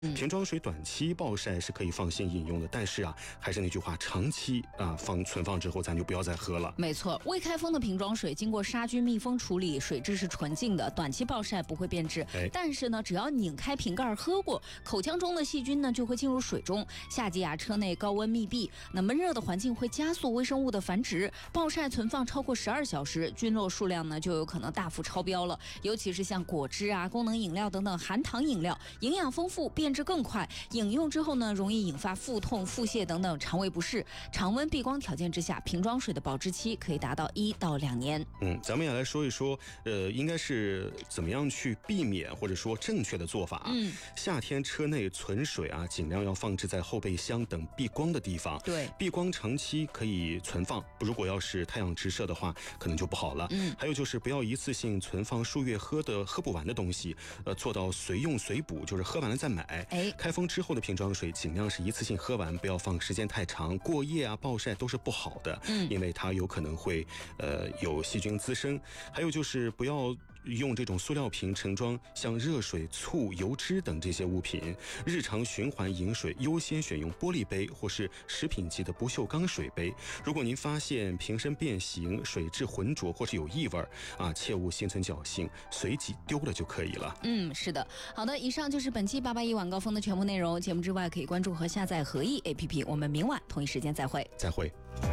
瓶装水短期暴晒是可以放心饮用的，但是还是那句话，长期存放之后，咱就不要再喝了。 没错，未开封的瓶装水经过杀菌密封处理，水质是纯净的，短期暴晒不会变质。但是呢，只要拧开瓶盖喝过，口腔中的细菌呢就会进入水中。夏季车内高温密闭，那闷热的环境会加速微生物的繁殖，暴晒存放超过12小时，菌落数量呢就有可能大幅超标了。尤其是像果汁功能饮料等等含糖饮料，营养丰富，变质更快，饮用之后呢，容易引发腹痛、腹泻等等肠胃不适。常温避光条件之下，瓶装水的保质期可以达到1到2年。 咱们也来说一说，应该是怎么样去避免或者说正确的做法。夏天车内存水尽量要放置在后备箱等避光的地方。 对， 避光长期可以存放，如果要是太阳直射的话，可能就不好了。还有就是不要一次性存放数月喝不完的东西，做到随用随补，就是喝完了再买。开封之后的瓶装水尽量是一次性喝完，不要放时间太长，过夜暴晒都是不好的。因为它有可能会有细菌滋生。还有就是不要用这种塑料瓶盛装像热水、醋、油脂等这些物品。日常循环饮水优先选用玻璃杯或是食品级的不锈钢水杯。如果您发现瓶身变形、水质浑浊或是有异味切勿心存侥幸，随即丢了就可以了。 是的。好的，以上就是本期881晚高峰的全部内容。节目之外可以关注和下载合意 APP。我们明晚同一时间再会。